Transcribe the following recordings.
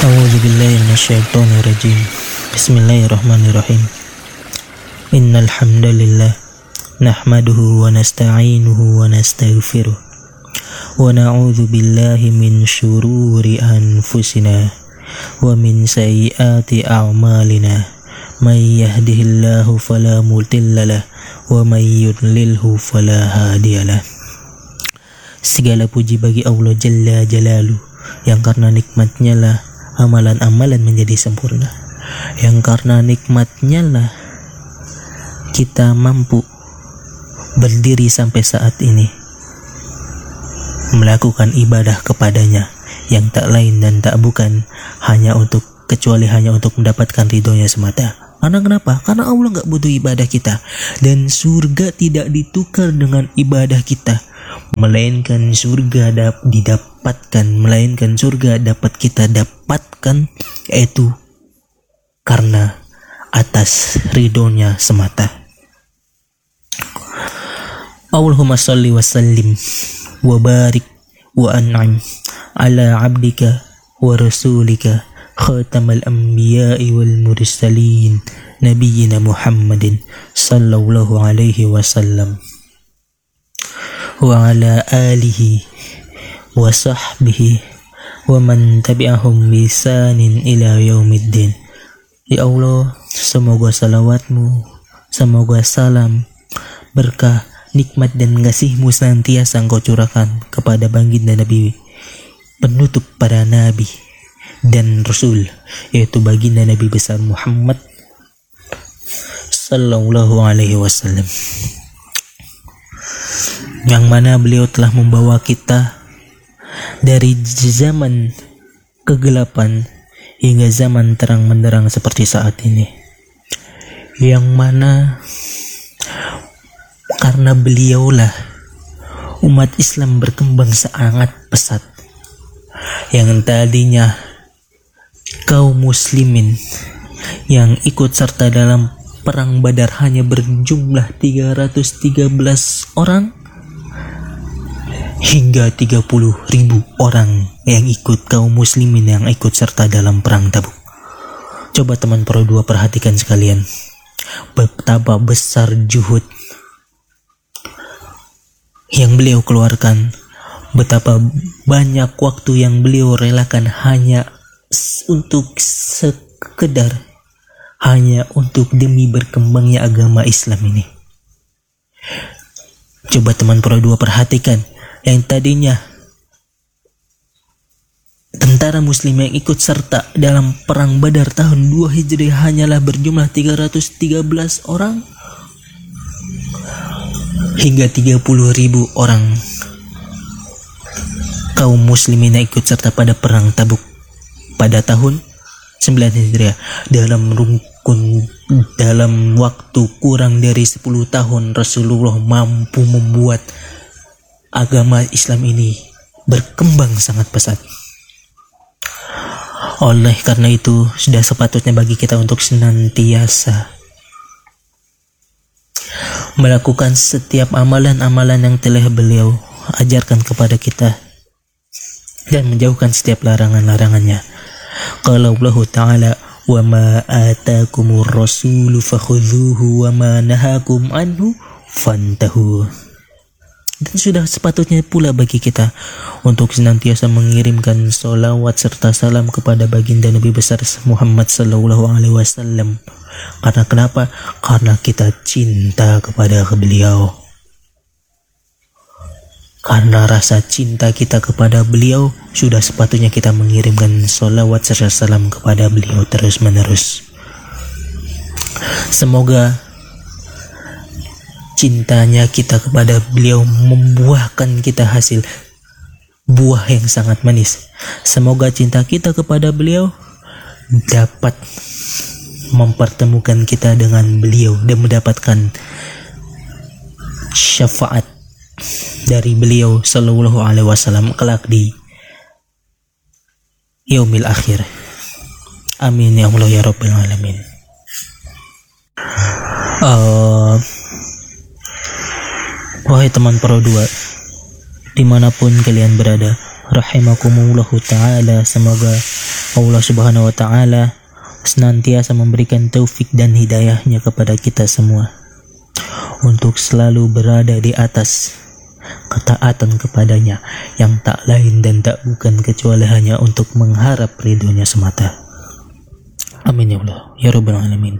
A'udzu billahi minasyaitonir rajim. Bismillahirrahmanirrahim. Innal hamdalillah nahmaduhu wa nasta'inuhu wa nastaghfiruh wa na'udzu billahi min syururi anfusina wa min sayyiati a'malina. May yahdihillahu fala mudhillalah wa may yudlilhu fala hadiyalah. Segala puji bagi Allah Jalla Jalaluh, yang karena nikmatnya lah amalan-amalan menjadi sempurna, yang karena nikmatnya lah kita mampu berdiri sampai saat ini melakukan ibadah kepadanya yang tak lain dan tak bukan hanya untuk mendapatkan ridhonya semata. Karena kenapa? Karena Allah gak butuh ibadah kita, dan surga tidak ditukar dengan ibadah kita, melainkan surga dapat kita dapatkan, yaitu karena atas ridhonya semata. Allahumma salli wa sallim wa barik wa an'am ala abdika wa rasulika khatamal anbiya'i wal mursalin nabiyyina Muhammadin sallallahu alaihi wasallam wa ala alihi wa sahbihi wa man tabi'ahum bi ihsanin ila yaumiddin. Ya Allah, semoga salawatmu, semoga salam, berkah, nikmat dan kasih-Mu senantiasa Engkau curahkan kepada baginda Nabi, penutup para nabi dan rasul, yaitu baginda Nabi besar Muhammad sallallahu alaihi wasallam, yang mana beliau telah membawa kita dari zaman kegelapan hingga zaman terang menderang seperti saat ini, yang mana karena beliaulah umat Islam berkembang sangat pesat. Yang tadinya kaum muslimin yang ikut serta dalam perang Badar hanya berjumlah 313 orang hingga 30.000 orang yang ikut kaum muslimin yang ikut serta dalam perang Tabuk. Coba teman Pro 2 perhatikan sekalian, betapa besar juhud yang beliau keluarkan, betapa banyak waktu yang beliau relakan hanya untuk demi berkembangnya agama Islam ini. Coba teman Pro 2 perhatikan, yang tadinya tentara muslim yang ikut serta dalam perang Badar tahun 2 Hijriah hanyalah berjumlah 313 orang hingga 30.000 orang kaum muslimin yang ikut serta pada perang Tabuk pada tahun 9 Hijriah. Dalam waktu kurang dari 10 tahun Rasulullah mampu membuat agama Islam ini berkembang sangat pesat. Oleh karena itu, sudah sepatutnya bagi kita untuk senantiasa melakukan setiap amalan-amalan yang telah beliau ajarkan kepada kita dan menjauhkan setiap larangan-larangannya. Qala Allah Ta'ala, wa ma atakumur rasulu fakhudhuhu wa ma nahakum anhu fantahu. Dan sudah sepatutnya pula bagi kita untuk senantiasa mengirimkan sholawat serta salam kepada baginda Nabi besar Muhammad sallallahu alaihi wasallam. Karena kenapa? Karena kita cinta kepada beliau. Karena rasa cinta kita kepada beliau, sudah sepatutnya kita mengirimkan sholawat serta salam kepada beliau terus menerus. Semoga cintanya kita kepada beliau membuahkan kita hasil buah yang sangat manis. Semoga cinta kita kepada beliau dapat mempertemukan kita dengan beliau dan mendapatkan syafaat dari beliau sallallahu alaihi wasallam kelak di yaumil akhir. Amin ya Allah ya Rabbil alamin. Wahai teman Pro 2, dimanapun kalian berada, rahimakumullahu ta'ala. Semoga Allah subhanahu wa ta'ala senantiasa memberikan taufik dan hidayahnya kepada kita semua untuk selalu berada di atas ketaatan kepadanya yang tak lain dan tak bukan kecuali hanya untuk mengharap ridhonya semata. Amin ya Allah ya Rabbal Alamin.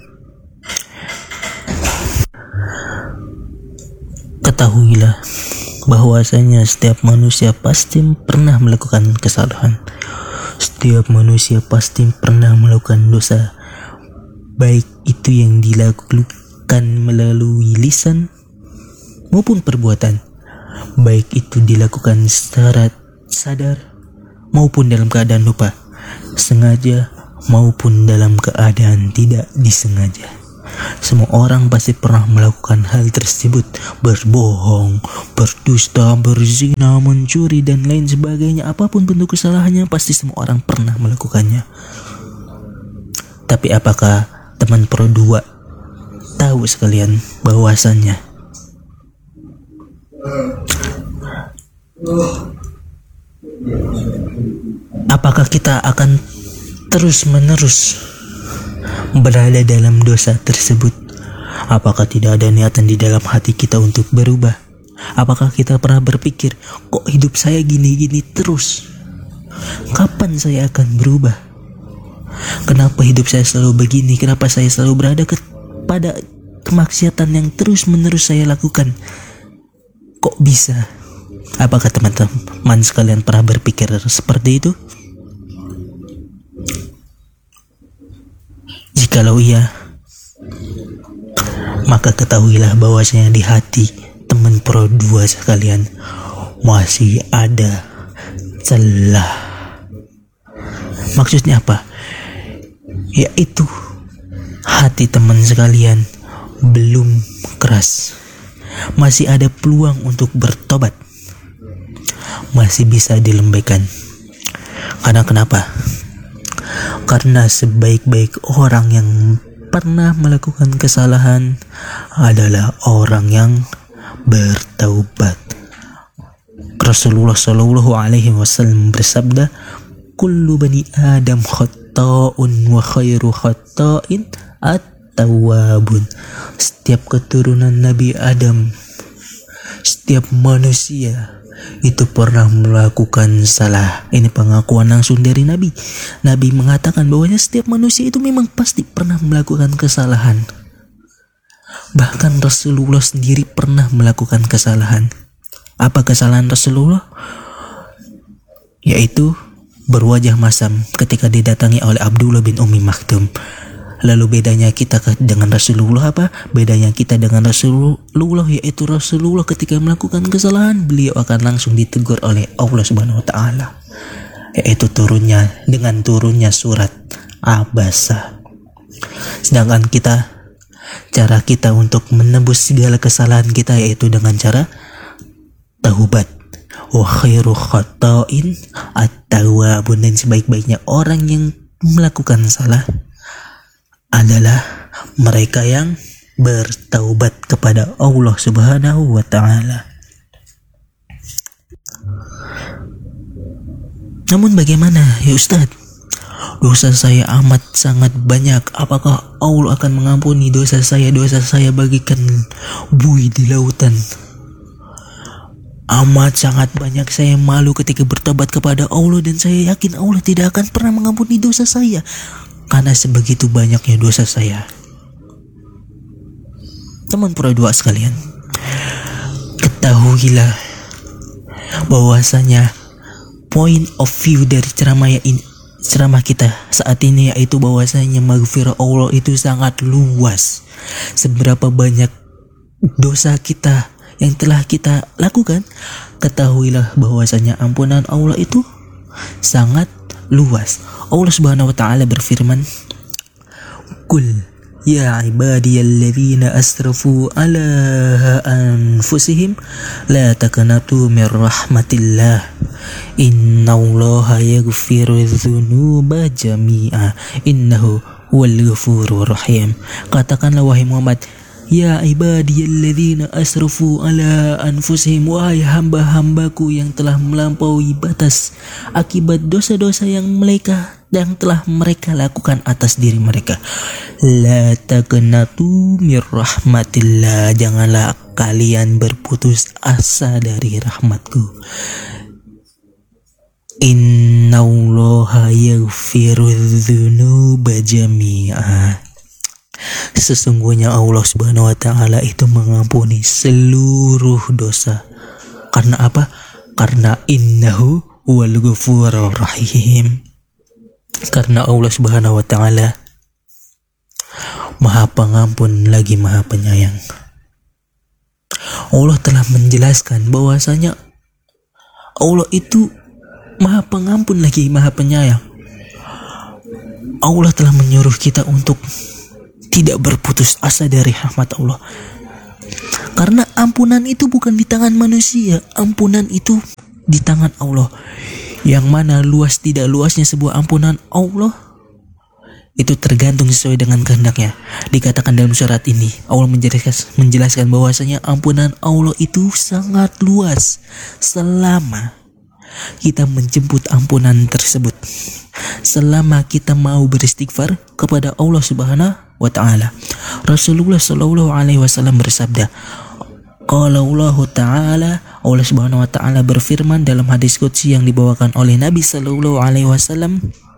Ketahuilah bahwasanya setiap manusia pasti pernah melakukan kesalahan. Setiap manusia pasti pernah melakukan dosa, baik itu yang dilakukan melalui lisan maupun perbuatan, baik itu dilakukan secara sadar maupun dalam keadaan lupa, sengaja maupun dalam keadaan tidak disengaja. Semua orang pasti pernah melakukan hal tersebut, berbohong, berdusta, berzina, mencuri dan lain sebagainya. Apapun bentuk kesalahannya pasti semua orang pernah melakukannya. Tapi apakah teman Pro 2 tahu sekalian bahwasannya apakah kita akan terus-menerus berada dalam dosa tersebut? Apakah tidak ada niatan di dalam hati kita untuk berubah? Apakah kita pernah berpikir, kok hidup saya gini-gini terus? Kapan saya akan berubah? Kenapa hidup saya selalu begini? Kenapa saya selalu berada pada kemaksiatan yang terus-menerus saya lakukan? Kok bisa? Apakah teman-teman sekalian pernah berpikir seperti itu? Jikalau iya, maka ketahuilah bahwasanya di hati teman Pro 2 sekalian masih ada celah. Maksudnya apa? Yaitu hati teman sekalian belum keras, masih ada peluang untuk bertobat, masih bisa dilembaikan. Karena kenapa? Karena sebaik-baik orang yang pernah melakukan kesalahan adalah orang yang bertaubat. Rasulullah Shallallahu Alaihi Wasallam bersabda, "Kullu bani Adam khata'un wa khairu khata'in at-tawwabun." Setiap keturunan Nabi Adam, setiap manusia itu pernah melakukan salah. Ini pengakuan langsung dari Nabi. Nabi mengatakan bahwa setiap manusia itu memang pasti pernah melakukan kesalahan. Bahkan Rasulullah sendiri pernah melakukan kesalahan. Apa kesalahan Rasulullah? Yaitu berwajah masam ketika didatangi oleh Abdullah bin Ummi Maktum. Lalu bedanya kita dengan Rasulullah apa? Bedanya kita dengan Rasulullah yaitu Rasulullah ketika melakukan kesalahan beliau akan langsung ditegur oleh Allah Subhanahu wa taala. Yaitu turunnya surat Abasa. Sedangkan kita, cara kita untuk menebus segala kesalahan kita yaitu dengan cara taubat. Wa khairu khata'in at-tawwabun, dan sebaik-baiknya orang yang melakukan salah adalah mereka yang bertaubat kepada Allah Subhanahu wa taala. Namun bagaimana ya Ustaz? Dosa saya amat sangat banyak. Apakah Allah akan mengampuni dosa saya? Dosa saya bagikan buih di lautan. Amat sangat banyak, saya malu ketika bertobat kepada Allah, dan saya yakin Allah tidak akan pernah mengampuni dosa saya karena sebegitu banyaknya dosa saya. Teman Pro 2 sekalian, ketahuilah bahwasanya point of view dari ceramah kita saat ini yaitu bahwasanya maghfirah Allah itu sangat luas. Seberapa banyak dosa kita yang telah kita lakukan, ketahuilah bahwasanya ampunan Allah itu sangat luas. Allah Subhanahu wa taala berfirman, "Qul ya ibadiyalladzina asrafu ala anfusihim la taqnatu mir rahmatillah innallaha yaghfiru dzunuba jami'a innahu huwal ghafurur rahim." Katakanlah wahai Muhammad, Ya ibadiyalladzina asrafu ala anfusihim, wahai hamba-hambaku yang telah melampaui batas akibat dosa-dosa yang telah mereka lakukan atas diri mereka. La taqnatu mir rahmatillah, janganlah kalian berputus asa dari rahmatku. Innallaha yaghfirudz dzunuba jami'a. Sesungguhnya Allah Subhanahu wa taala itu mengampuni seluruh dosa. Karena apa? Karena innahu huwal ghafurur rahim. Karena Allah Subhanahu wa taala Maha Pengampun lagi Maha Penyayang. Allah telah menjelaskan bahwasanya Allah itu Maha Pengampun lagi Maha Penyayang. Allah telah menyuruh kita untuk tidak berputus asa dari rahmat Allah. Karena ampunan itu bukan di tangan manusia, ampunan itu di tangan Allah. Yang mana luas tidak luasnya sebuah ampunan Allah itu tergantung sesuai dengan kehendaknya. Dikatakan dalam surat ini, Allah menjelaskan bahwasanya ampunan Allah itu sangat luas selama kita menjemput ampunan tersebut, selama kita mau beristighfar kepada Allah Subhanahu wa taala. Rasulullah sallallahu alaihi wasallam bersabda, qala Allah taala, Allah Subhanahu wa taala berfirman dalam hadis qudsi yang dibawakan oleh Nabi sallallahu alaihi wasallam,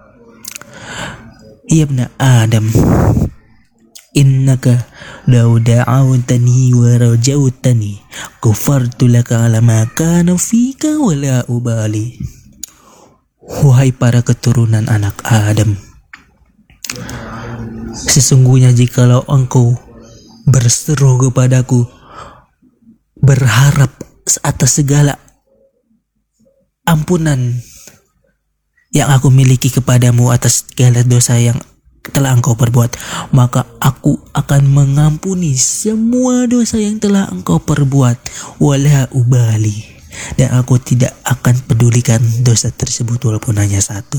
ya ibna Adam, innaka law da'awtani wa rajautani ghafartu laka ala ma kana fika wa la ubali. Wahai para keturunan anak Adam, sesungguhnya jikalau engkau berseru kepadaku, berharap atas segala ampunan yang aku miliki kepadamu atas segala dosa yang telah engkau perbuat, maka aku akan mengampuni semua dosa yang telah engkau perbuat, wala ubali, dan aku tidak akan pedulikan dosa tersebut walaupun hanya satu.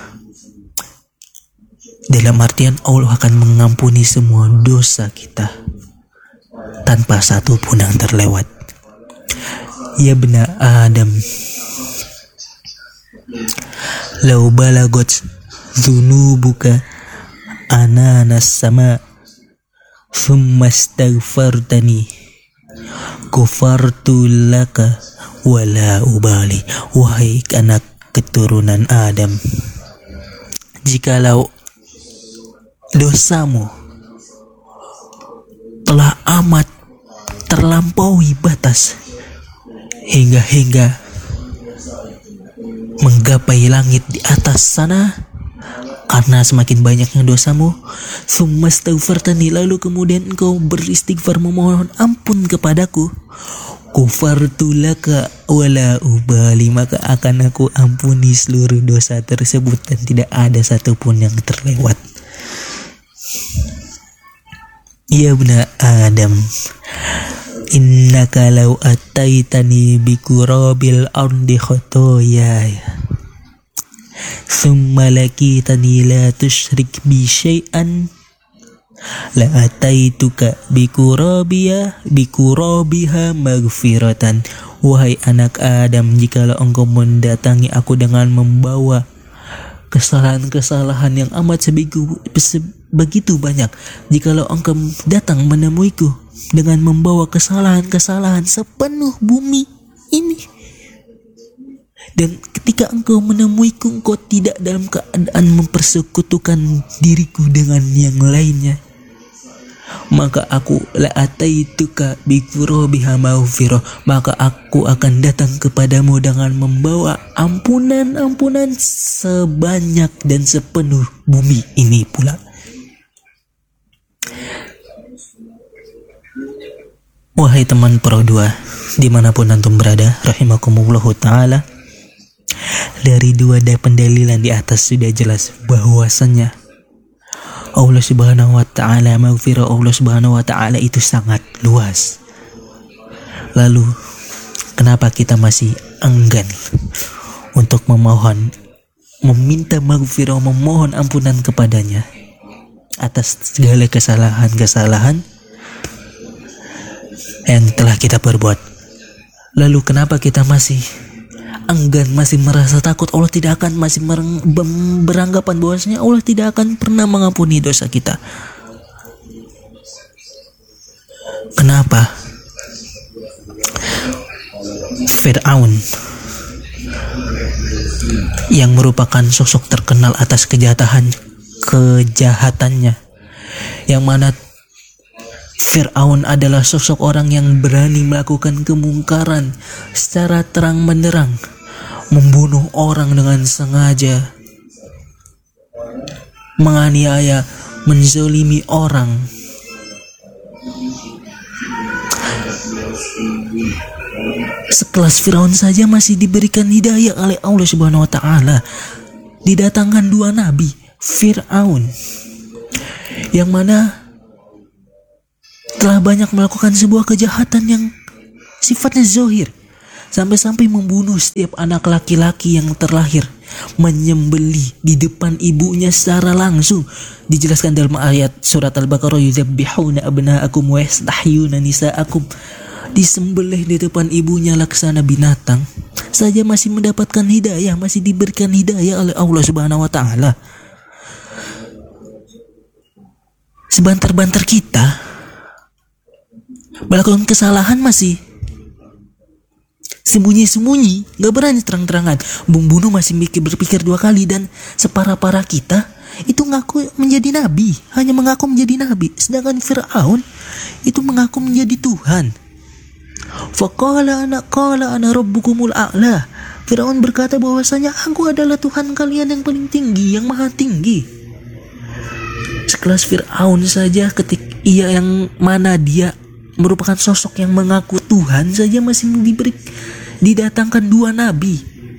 Dalam artian Allah akan mengampuni semua dosa kita tanpa satu pun yang terlewat. Ya bena Adam, law balagot dzunubuka ananas sama thumma astaghfartani ghafartu laka wala ubali. Wahai anak keturunan Adam, jikalau dosamu telah amat terlampaui batas hingga menggapai langit di atas sana, karena semakin banyaknya dosamu, summa astaghfartani, lalu kemudian engkau beristighfar memohon ampun kepadaku, ghafartu laka wala ubali, maka akan aku ampuni seluruh dosa tersebut dan tidak ada satupun yang terlewat. Ya bena Adam, innaka law ataitani bikurabil ardi khotoyaya thumma lakitani la tusyrik bi syai'an la ataituka bikurabiha maghfiratan. Wahai anak Adam, jikalau engkau mendatangi aku dengan membawa kesalahan-kesalahan yang amat begitu banyak, jikalau engkau datang menemuiku dengan membawa kesalahan-kesalahan sepenuh bumi ini, dan ketika engkau menemuiku engkau tidak dalam keadaan mempersekutukan diriku dengan yang lainnya, maka aku la ataituka bikurabiha maghfirah, maka aku akan datang kepadamu dengan membawa ampunan sebanyak dan sepenuh bumi ini pula. Wahai teman Pro 2 dimanapun antum berada, rahimakumullahu ta'ala, dari dua pendalilan di atas sudah jelas bahwasannya Allah Subhanahu wa ta'ala, maghfirah Allah Subhanahu wa ta'ala itu sangat luas. Lalu kenapa kita masih enggan untuk meminta maghfirah, memohon ampunan kepadanya atas segala kesalahan-kesalahan yang telah kita perbuat. Lalu kenapa kita masih enggan, masih merasa takut? Allah tidak akan, masih beranggapan bahwasanya Allah tidak akan pernah mengampuni dosa kita. Kenapa? Fir'aun yang merupakan sosok terkenal atas kejahatannya, yang mana Fir'aun adalah sosok orang yang berani melakukan kemungkaran secara terang benderang, membunuh orang dengan sengaja, menganiaya, menzalimi orang. Sekelas Firaun saja masih diberikan hidayah oleh Allah Subhanahu wa taala. Didatangkan 2 nabi, Firaun yang mana telah banyak melakukan sebuah kejahatan yang sifatnya zahir, sampai-sampai membunuh setiap anak laki-laki yang terlahir, menyembelih di depan ibunya secara langsung. Dijelaskan dalam ayat surat Al-Baqarah, yuzabbihuna abna'akum wa yastahyuna nisa'akum. Disembelih di depan ibunya laksana binatang saja masih mendapatkan hidayah, masih diberikan hidayah oleh Allah Subhanahu wa taala. Sebantar-bantar kita melakukan kesalahan masih sembunyi-sembunyi, gak berani terang-terangan. Membunuh masih berpikir 2 kali. Dan separah-parah kita itu ngaku menjadi nabi, hanya mengaku menjadi nabi. Sedangkan Fir'aun itu mengaku menjadi Tuhan. Faqala ana rabbukumul a'la. Fir'aun berkata bahwasanya aku adalah Tuhan kalian yang paling tinggi, yang maha tinggi. Sekelas Fir'aun saja, ketika yang mana dia merupakan sosok yang mengaku Tuhan saja, masih didatangkan 2 nabi,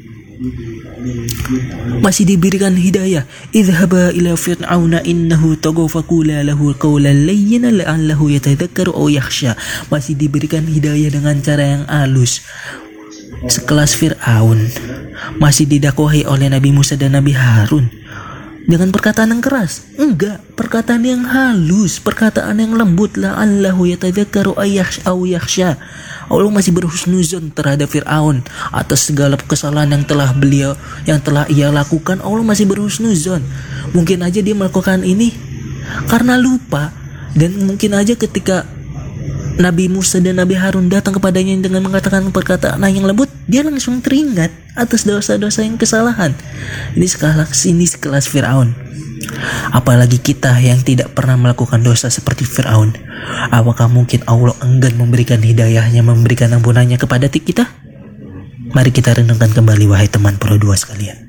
masih diberikan hidayah. Idhaba ila fir'auna innahu taghaw faqula lahu qawlan layyinan la'allahu yatadhakkaru aw yakhsha. Masih diberikan hidayah dengan cara yang halus. Sekelas Fir'aun masih didakwahi oleh Nabi Musa dan Nabi Harun dengan perkataan yang keras. Enggak, perkataan yang halus, perkataan yang lembut. La'allahu yatadhakkaru aw yakhsha. Allah masih berhusnuzon terhadap Fir'aun atas segala kesalahan yang telah ia lakukan. Allah masih berhusnuzon. Mungkin aja dia melakukan ini karena lupa, dan mungkin aja ketika Nabi Musa dan Nabi Harun datang kepadanya dengan mengatakan perkataan yang lembut, dia langsung teringat atas dosa-dosa yang kesalahan. Ini sekelas Fir'aun. Apalagi kita yang tidak pernah melakukan dosa seperti Fir'aun. Apakah mungkin Allah enggan memberikan hidayahnya, memberikan ampunannya kepada kita? Mari kita renungkan kembali, wahai teman Pro 2 sekalian.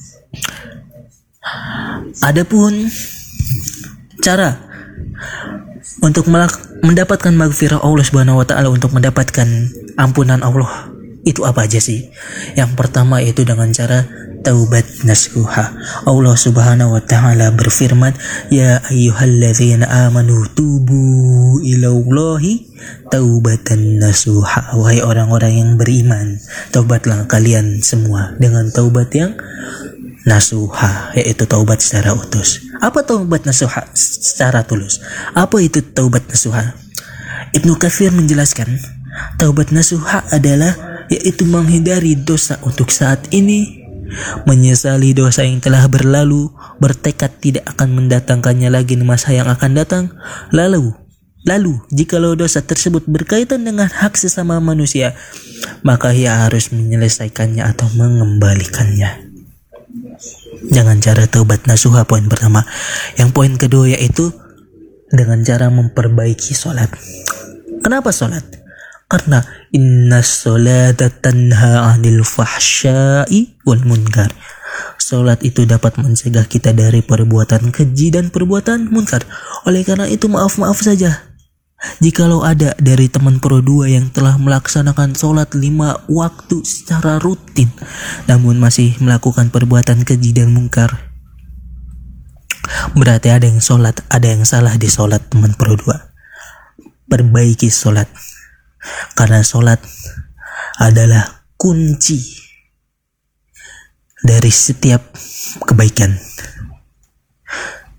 Adapun cara untuk mendapatkan maghfirah Allah Subhanahu wa taala, untuk mendapatkan ampunan Allah, itu apa aja sih? Yang pertama itu dengan cara taubat nasuha. Allah Subhanahu wa taala berfirman, ya ayyuhalladzina amanu tubu ilallahi taubatan nasuha. Wahai orang-orang yang beriman, taubatlah kalian semua dengan taubat yang nasuha, yaitu taubat secara utus. Apa taubat nasuha secara tulus? Apa itu taubat nasuha? Ibnu Katsir menjelaskan, taubat nasuha adalah yaitu menghindari dosa untuk saat ini, menyesali dosa yang telah berlalu, bertekad tidak akan mendatangkannya lagi di masa yang akan datang. Lalu jikalau dosa tersebut berkaitan dengan hak sesama manusia, maka ia harus menyelesaikannya atau mengembalikannya. Dengan cara taubat nasuha, poin pertama. Yang poin kedua yaitu dengan cara memperbaiki sholat. Kenapa sholat? Karena inna sholata tanha 'anil fahsya'i wal munkar. Sholat itu dapat mencegah kita dari perbuatan keji dan perbuatan munkar. Oleh karena itu maaf saja jikalau ada dari teman Pro 2 yang telah melaksanakan sholat 5 waktu secara rutin, namun masih melakukan perbuatan keji dan munkar. Berarti ada yang salah di sholat teman Pro 2. Perbaiki sholat, karena sholat adalah kunci dari setiap kebaikan.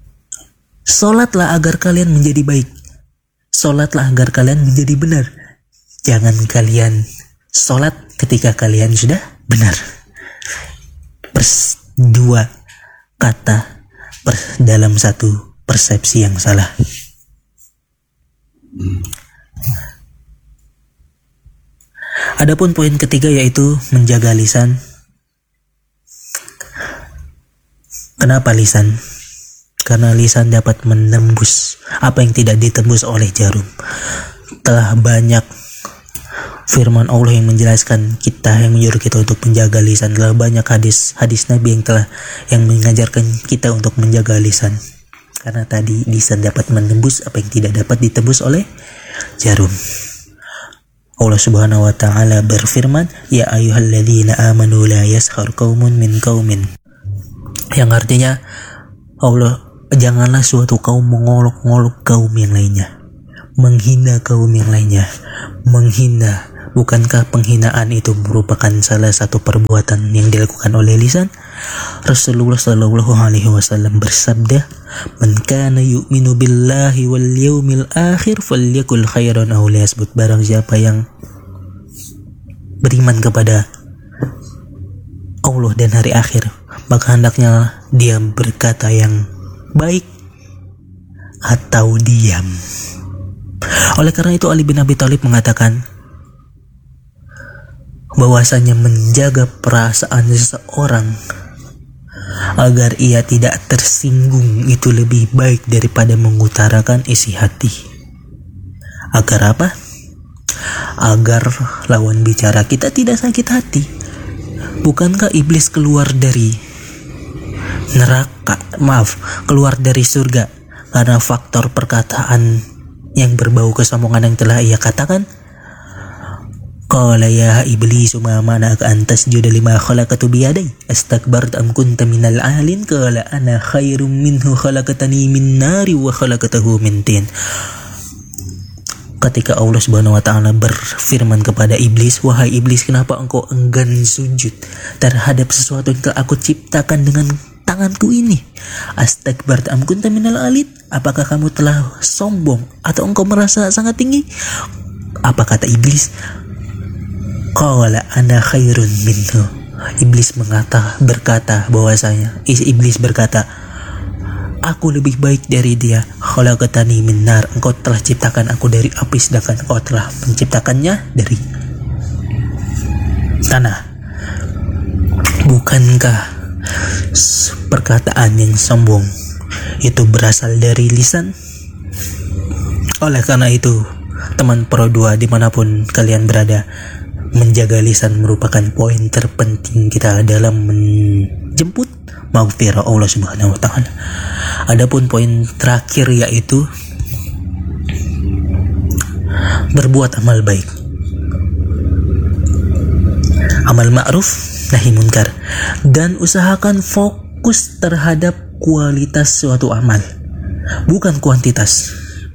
Sholatlah agar kalian menjadi baik. Sholatlah agar kalian menjadi benar. Jangan kalian sholat ketika kalian sudah benar. Dua kata dalam satu persepsi yang salah. Adapun poin ketiga yaitu menjaga lisan. Kenapa lisan? Karena lisan dapat menembus apa yang tidak ditembus oleh jarum. Telah banyak firman Allah yang menjelaskan kita, yang menyuruh kita untuk menjaga lisan. Telah banyak hadis Nabi yang mengajarkan kita untuk menjaga lisan. Karena tadi lisan dapat menembus apa yang tidak dapat ditembus oleh jarum. Allah Subhanahu wa taala berfirman, "Ya ayyuhalladzina amanu la yaskhar qaumun min qaumin." Yang artinya janganlah suatu kaum mengolok-ngolok kaum yang lainnya, menghina kaum yang lainnya. Menghina, bukankah penghinaan itu merupakan salah satu perbuatan yang dilakukan oleh lisan? Rasulullah sallallahu alaihi wasallam bersabda, "Man kana yu'minu billahi wal yaumil akhir falyakul khairan aw liyasmut." Barang siapa yang beriman kepada Allah dan hari akhir, maka hendaknya dia berkata yang baik atau diam. Oleh karena itu Ali bin Abi Thalib mengatakan bahwasanya menjaga perasaan seseorang agar ia tidak tersinggung itu lebih baik daripada mengutarakan isi hati. Agar apa? Agar lawan bicara kita tidak sakit hati. Bukankah iblis keluar dari keluar dari surga karena faktor perkataan yang berbau kesombongan yang telah ia katakan? Qala ya iblis ma mana'aka an tasjuda lima khalaqtu biyadai astakbarta am kunta minal alin? Qala ana khairum minhu khalaqtani min nari wa khalaqtahu min tin. Ketika Allah Subhanahu wa taala berfirman kepada iblis, "Wahai iblis, kenapa engkau enggan sujud terhadap sesuatu yang telah aku ciptakan dengan tanganku ini? Astakbarta am kunta minal alin?" Apakah kamu telah sombong atau engkau merasa sangat tinggi? Apa kata iblis? Qala ana khairun minhu. Iblis berkata bahwasanya iblis berkata, "Aku lebih baik dari dia. Khalaqtani min nar." Engkau telah ciptakan aku dari api, sedangkan engkau telah menciptakannya dari tanah. Bukankah perkataan yang sombong itu berasal dari lisan? Oleh karena itu, teman Pro 2 dimanapun kalian berada, menjaga lisan merupakan poin terpenting kita dalam menjemput maghfirah Allah Subhanahu wa taala. Adapun poin terakhir yaitu berbuat amal baik. Amal ma'ruf nahi munkar, dan usahakan fokus terhadap kualitas suatu amal, bukan kuantitas.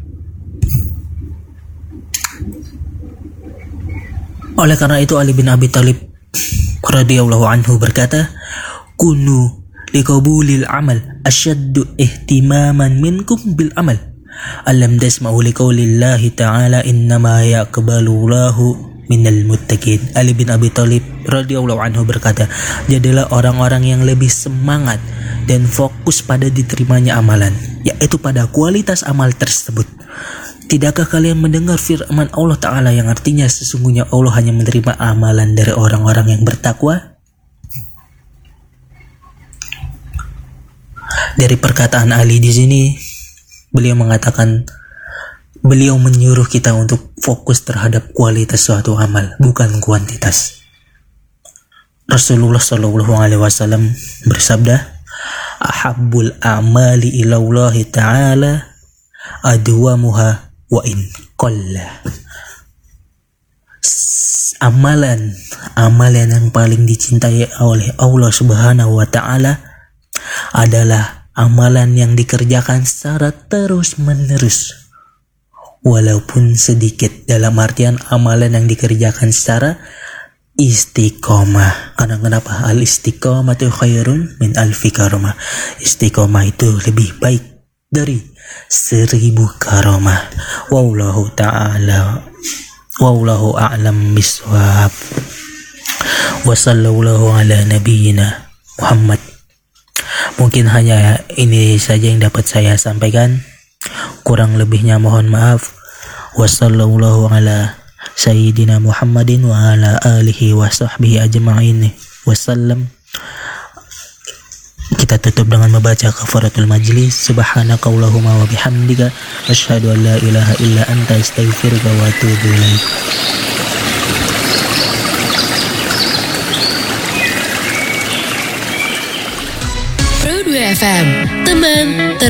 Oleh karena itu Ali bin Abi Thalib radhiyallahu anhu berkata, "Kunu liqabulil amal asyaddu ihtimaman minkum bil amal. Alam tasma'u liqaulillahi ta'ala innama yaqbalullahu minal muttaqin." Ali bin Abi Thalib radhiyallahu anhu berkata, "Jadilah orang-orang yang lebih semangat dan fokus pada diterimanya amalan, yaitu pada kualitas amal tersebut. Tidakkah kalian mendengar firman Allah Ta'ala yang artinya sesungguhnya Allah hanya menerima amalan dari orang-orang yang bertakwa?" Dari perkataan Ali di sini, beliau menyuruh kita untuk fokus terhadap kualitas suatu amal, bukan kuantitas. Rasulullah Shallallahu Alaihi Wasallam bersabda, "Ahabbul amali ilallahi ta'ala adwamuha wa in qalla." Amalan yang paling dicintai oleh Allah Subhanahu wa taala adalah amalan yang dikerjakan secara terus-menerus walaupun sedikit, dalam artian amalan yang dikerjakan secara istiqomah. Karena kenapa? Al istiqomatu khairun min alfi karamah. Istiqomah itu lebih baik dari 1000 karamah. Wallahu ta'ala wallahu a'lam biswab. Wa sallallahu ala nabiyyina Muhammad. Mungkin hanya ini saja yang dapat saya sampaikan. Kurang lebihnya mohon maaf. Wa sallallahu ala sayyidina Muhammadin wa ala alihi wa sahbihi ajma'in wasallam. Kita tutup dengan membaca kafaratul majlis. Subhanaka Allahumma wa bihamdika asyhadu an la ilaha illa anta astaghfiruka wa atubu ilaik. Pro 2 FM, teman